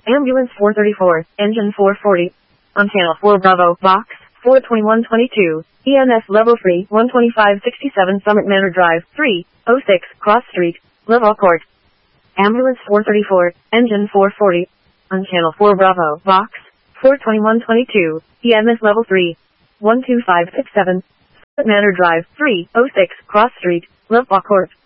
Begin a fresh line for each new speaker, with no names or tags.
Ambulance 434, Engine 440. On Channel 4 Bravo, Box 42122, EMS Level 3, 12567 Summit Manor Drive, 306, Cross Street, Leval Court. Ambulance 434, Engine 440. On Channel 4 Bravo, Box 42122, EMS Level 3, 12567, Summit Manor Drive, 306, Cross Street, Leval Court.